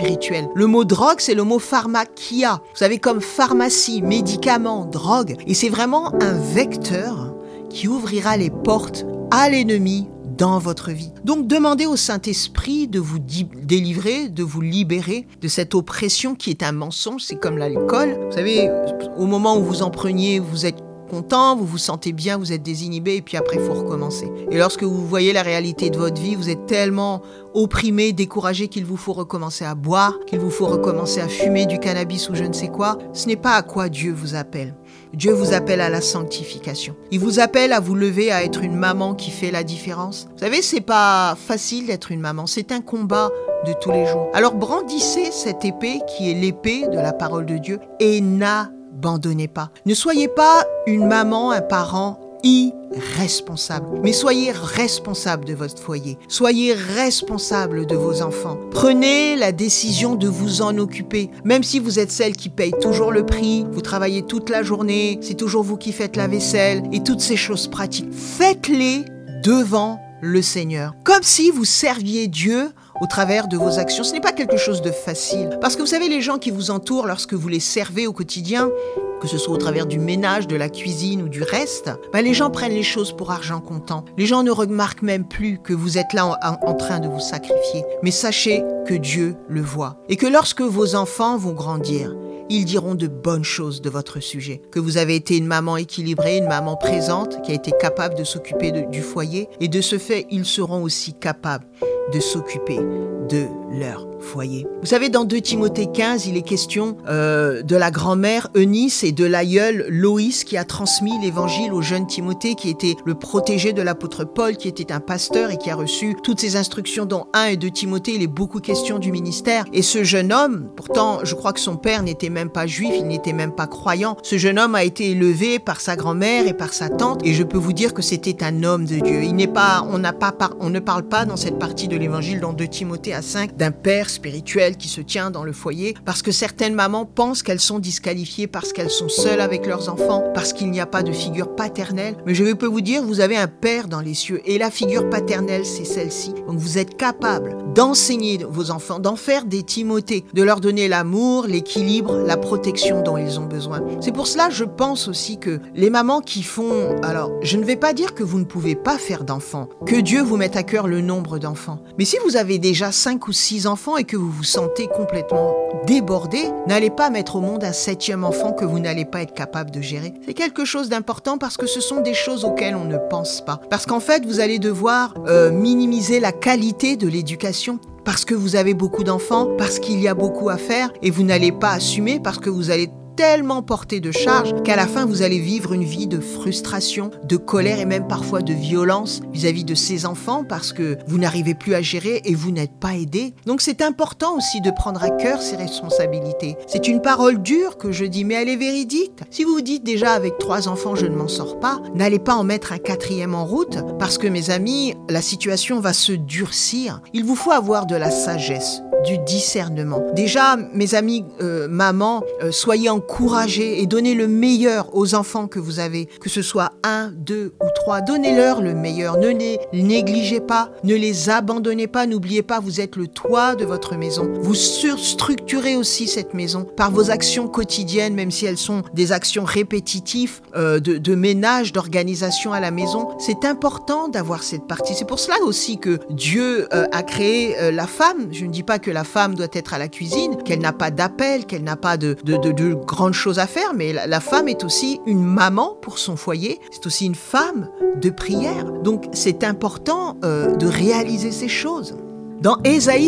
spirituel. Le mot drogue, c'est le mot pharmakia. Vous savez, comme pharmacie, médicament, drogue. Et c'est vraiment un vecteur qui ouvrira les portes à l'ennemi dans votre vie. Donc demandez au Saint-Esprit de vous délivrer, de vous libérer de cette oppression qui est un mensonge. C'est comme l'alcool. Vous savez, au moment où vous en preniez, vous êtes content, vous vous sentez bien, vous êtes désinhibé et puis après il faut recommencer. Et lorsque vous voyez la réalité de votre vie, vous êtes tellement opprimé, découragé qu'il vous faut recommencer à boire, qu'il vous faut recommencer à fumer du cannabis ou je ne sais quoi. Ce n'est pas à quoi Dieu vous appelle. Dieu vous appelle à la sanctification. Il vous appelle à vous lever, à être une maman qui fait la différence. Vous savez, c'est pas facile d'être une maman, c'est un combat de tous les jours. Alors brandissez cette épée qui est l'épée de la parole de Dieu et n'abandonnez pas. Ne soyez pas une maman, un parent irresponsable, mais soyez responsable de votre foyer. Soyez responsable de vos enfants. Prenez la décision de vous en occuper. Même si vous êtes celle qui paye toujours le prix, vous travaillez toute la journée, c'est toujours vous qui faites la vaisselle et toutes ces choses pratiques. Faites-les devant le Seigneur. Comme si vous serviez Dieu au travers de vos actions. Ce n'est pas quelque chose de facile. Parce que vous savez, les gens qui vous entourent, lorsque vous les servez au quotidien, que ce soit au travers du ménage, de la cuisine ou du reste, les gens prennent les choses pour argent comptant. Les gens ne remarquent même plus que vous êtes là en train de vous sacrifier. Mais sachez que Dieu le voit. Et que lorsque vos enfants vont grandir, ils diront de bonnes choses de votre sujet. Que vous avez été une maman équilibrée, une maman présente, qui a été capable de s'occuper du foyer. Et de ce fait, ils seront aussi capables de s'occuper de leur foyer. Vous savez, dans 2 Timothée 15, il est question de la grand-mère Eunice et de l'aïeul Loïs qui a transmis l'évangile au jeune Timothée, qui était le protégé de l'apôtre Paul, qui était un pasteur et qui a reçu toutes ces instructions dont 1 et 2 Timothée. Il est beaucoup question du ministère. Et ce jeune homme, pourtant, je crois que son père n'était même pas juif, il n'était même pas croyant. Ce jeune homme a été élevé par sa grand-mère et par sa tante, et je peux vous dire que c'était un homme de Dieu. On ne parle pas dans cette partie de l'évangile, dans 2 Timothée à 5, d'un père spirituel qui se tient dans le foyer, parce que certaines mamans pensent qu'elles sont disqualifiées parce qu'elles sont seules avec leurs enfants, parce qu'il n'y a pas de figure paternelle. Mais je peux vous dire, vous avez un père dans les cieux, et la figure paternelle, c'est celle-ci. Donc vous êtes capable d'enseigner vos enfants, d'en faire des Timothées, de leur donner l'amour, l'équilibre, la protection dont ils ont besoin. C'est pour cela, je pense aussi que les mamans qui font... Alors, je ne vais pas dire que vous ne pouvez pas faire d'enfants, que Dieu vous mette à cœur le nombre d'enfants. Mais si vous avez déjà 5 ou 6 enfants et que vous vous sentez complètement débordé, n'allez pas mettre au monde un 7e enfant que vous n'allez pas être capable de gérer. C'est quelque chose d'important parce que ce sont des choses auxquelles on ne pense pas. Parce qu'en fait, vous allez devoir minimiser la qualité de l'éducation. Parce que vous avez beaucoup d'enfants, parce qu'il y a beaucoup à faire et vous n'allez pas assumer parce que vous allez tellement porté de charge qu'à la fin, vous allez vivre une vie de frustration, de colère et même parfois de violence vis-à-vis de ces enfants parce que vous n'arrivez plus à gérer et vous n'êtes pas aidé. Donc c'est important aussi de prendre à cœur ces responsabilités. C'est une parole dure que je dis, mais elle est véridique. Si vous vous dites déjà avec 3 enfants, je ne m'en sors pas, n'allez pas en mettre un 4e en route parce que mes amis, la situation va se durcir. Il vous faut avoir de la sagesse, du discernement. Déjà, mes amis, mamans, soyez encouragés et donnez le meilleur aux enfants que vous avez, que ce soit 1, 2 ou 3. Donnez-leur le meilleur. Ne les négligez pas, ne les abandonnez pas. N'oubliez pas, vous êtes le toit de votre maison. Vous surstructurez aussi cette maison par vos actions quotidiennes, même si elles sont des actions répétitives de ménage, d'organisation à la maison. C'est important d'avoir cette partie. C'est pour cela aussi que Dieu a créé la femme. Je ne dis pas que la femme doit être à la cuisine, qu'elle n'a pas d'appel, qu'elle n'a pas de grandes choses à faire, mais la femme est aussi une maman pour son foyer, c'est aussi une femme de prière. Donc c'est important de réaliser ces choses. Dans Ésaïe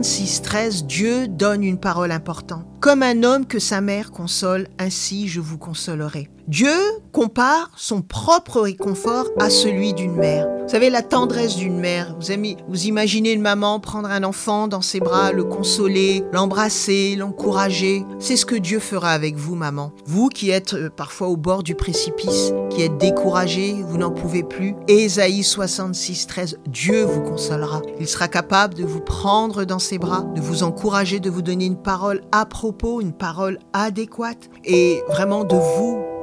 66:13, Dieu donne une parole importante. Comme un homme que sa mère console, ainsi je vous consolerai. Dieu compare son propre réconfort à celui d'une mère. Vous savez, la tendresse d'une mère. Vous imaginez une maman prendre un enfant dans ses bras, le consoler, l'embrasser, l'encourager. C'est ce que Dieu fera avec vous, maman. Vous qui êtes parfois au bord du précipice, qui êtes découragé, vous n'en pouvez plus. Ésaïe 66:13, Dieu vous consolera. Il sera capable de vous prendre dans ses bras, de vous encourager, de vous donner une parole à propos, une parole adéquate et vraiment de vous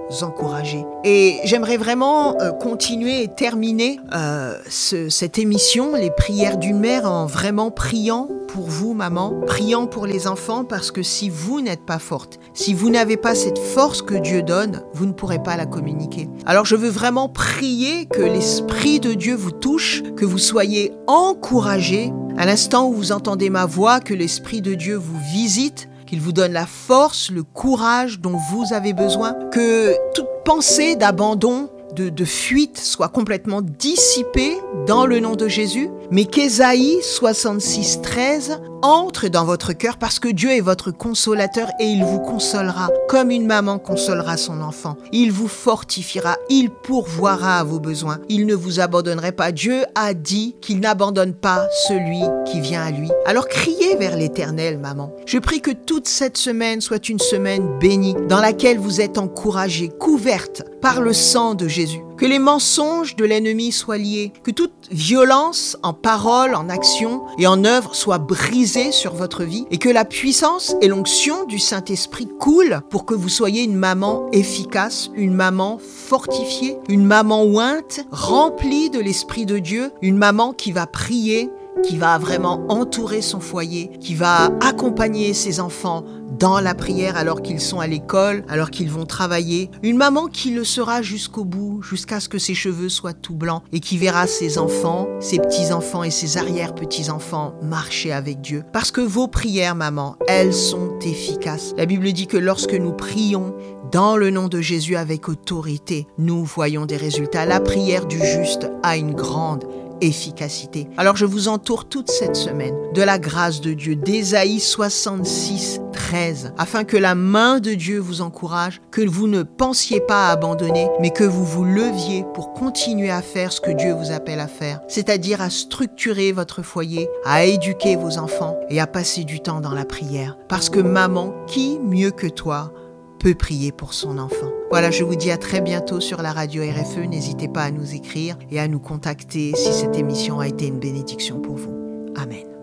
encourager. Et j'aimerais vraiment continuer et terminer cette émission, les prières d'une mère, en vraiment priant pour vous, maman, priant pour les enfants, parce que si vous n'êtes pas forte, si vous n'avez pas cette force que Dieu donne, vous ne pourrez pas la communiquer. Alors je veux vraiment prier que l'Esprit de Dieu vous touche, que vous soyez encouragés à l'instant où vous entendez ma voix, que l'Esprit de Dieu vous visite, qu'il vous donne la force, le courage dont vous avez besoin, que toute pensée d'abandon, de fuite soit complètement dissipée dans le nom de Jésus, mais qu'Ésaïe 66:13 entre dans votre cœur parce que Dieu est votre consolateur et il vous consolera comme une maman consolera son enfant. Il vous fortifiera, il pourvoira à vos besoins. Il ne vous abandonnerait pas. Dieu a dit qu'il n'abandonne pas celui qui vient à lui. Alors criez vers l'Éternel, maman. Je prie que toute cette semaine soit une semaine bénie dans laquelle vous êtes encouragée, couverte par le sang de Jésus. Que les mensonges de l'ennemi soient liés, que toute violence en parole, en action et en œuvre soit brisée sur votre vie et que la puissance et l'onction du Saint-Esprit coulent pour que vous soyez une maman efficace, une maman fortifiée, une maman ointe, remplie de l'Esprit de Dieu, une maman qui va prier, qui va vraiment entourer son foyer, qui va accompagner ses enfants dans la prière alors qu'ils sont à l'école, alors qu'ils vont travailler. Une maman qui le sera jusqu'au bout, jusqu'à ce que ses cheveux soient tout blancs et qui verra ses enfants, ses petits-enfants et ses arrière-petits-enfants marcher avec Dieu. Parce que vos prières, maman, elles sont efficaces. La Bible dit que lorsque nous prions dans le nom de Jésus avec autorité, nous voyons des résultats. La prière du juste a une grande efficacité. Alors je vous entoure toute cette semaine de la grâce de Dieu, d'Ésaïe 66:13, afin que la main de Dieu vous encourage, que vous ne pensiez pas à abandonner, mais que vous vous leviez pour continuer à faire ce que Dieu vous appelle à faire, c'est-à-dire à structurer votre foyer, à éduquer vos enfants et à passer du temps dans la prière. Parce que maman, qui mieux que toi peut prier pour son enfant. Voilà, je vous dis à très bientôt sur la radio RFE. N'hésitez pas à nous écrire et à nous contacter si cette émission a été une bénédiction pour vous. Amen.